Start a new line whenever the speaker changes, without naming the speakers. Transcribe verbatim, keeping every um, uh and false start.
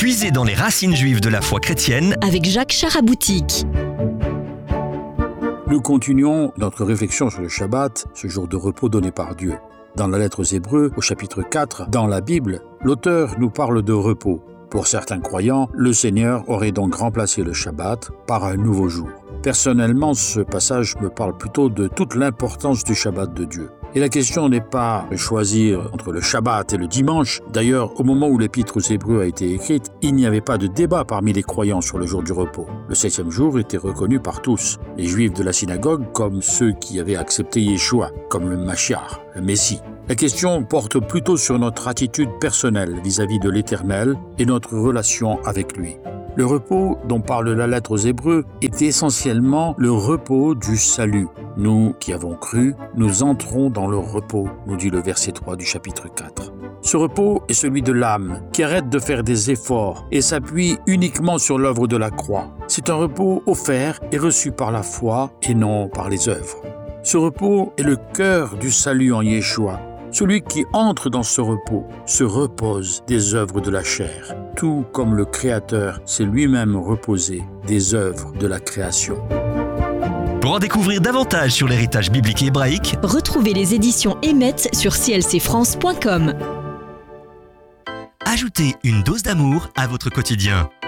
puiser dans les racines juives de la foi chrétienne
avec Jacques Charaboutique.
Nous continuons notre réflexion sur le Shabbat, ce jour de repos donné par Dieu. Dans la lettre aux Hébreux, au chapitre quatre, dans la Bible, l'auteur nous parle de repos. Pour certains croyants, le Seigneur aurait donc remplacé le Shabbat par un nouveau jour. Personnellement, ce passage me parle plutôt de toute l'importance du Shabbat de Dieu. Et la question n'est pas de choisir entre le Shabbat et le dimanche. D'ailleurs, au moment où l'épître aux Hébreux a été écrite, il n'y avait pas de débat parmi les croyants sur le jour du repos. Le septième jour était reconnu par tous, les Juifs de la synagogue comme ceux qui avaient accepté Yeshua, comme le Mashiach, le Messie. La question porte plutôt sur notre attitude personnelle vis-à-vis de l'Éternel et notre relation avec lui. Le repos dont parle la lettre aux Hébreux est essentiellement le repos du salut. Nous qui avons cru, nous entrons dans le repos, nous dit le verset trois du chapitre quatre. Ce repos est celui de l'âme, qui arrête de faire des efforts et s'appuie uniquement sur l'œuvre de la croix. C'est un repos offert et reçu par la foi et non par les œuvres. Ce repos est le cœur du salut en Yeshua. Celui qui entre dans ce repos se repose des œuvres de la chair, tout comme le Créateur s'est lui-même reposé des œuvres de la création.
Pour en découvrir davantage sur l'héritage biblique hébraïque,
retrouvez les éditions Emmet sur c l c france point com.
ajoutez une dose d'amour à votre quotidien.